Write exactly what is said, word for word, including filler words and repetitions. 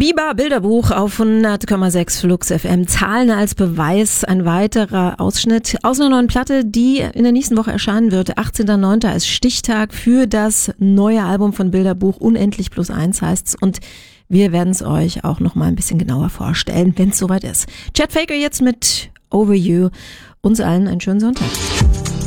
Biber, Bilderbuch auf hundert Komma sechs Flux F M. Zahlen als Beweis. Ein weiterer Ausschnitt aus einer neuen Platte, die in der nächsten Woche erscheinen wird. achtzehnter neunter ist Stichtag für das neue Album von Bilderbuch. Unendlich plus eins heißt's. Und wir werden es euch auch noch mal ein bisschen genauer vorstellen, wenn es soweit ist. Chet Faker jetzt mit Over You. Uns allen einen schönen Sonntag.